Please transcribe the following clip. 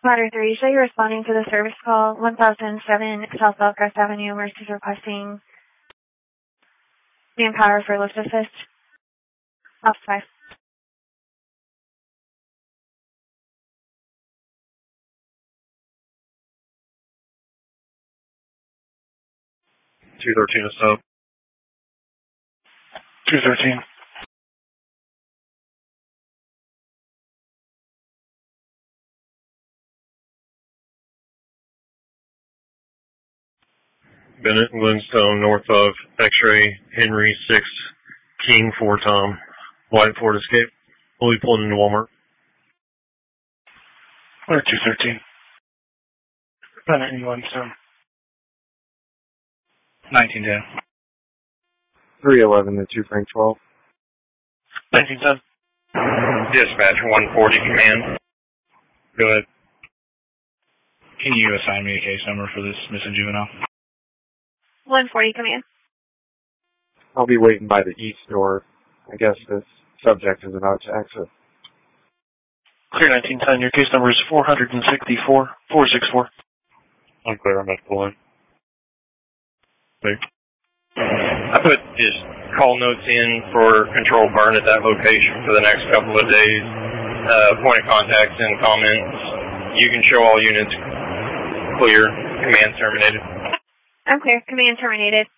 Matter 3, show you're responding to the service call 1007 South Bellcrest Avenue. Mercy's requesting manpower for lift assist. Off 5. 213 is up. 213. Bennett, Glenstone, north of X-ray, Henry 6, King 4 Tom, White Ford Escape. We'll be pulling into Walmart. 213. Bennett and Glenstone. 1910. 311 to 2 Frank 12. 1910. Dispatch 140 command. Go ahead. Can you assign me a case number for this missing juvenile? 140 command. I'll be waiting by the east door. I guess this subject is about to exit. Clear 1910. Your case number is 464-464. I'm clear. I'm about to pull in. Wait. I put just call notes in for control burn at that location for the next couple of days. Point of contacts and comments. You can show all units clear. Command terminated. I'm clear. Command terminated.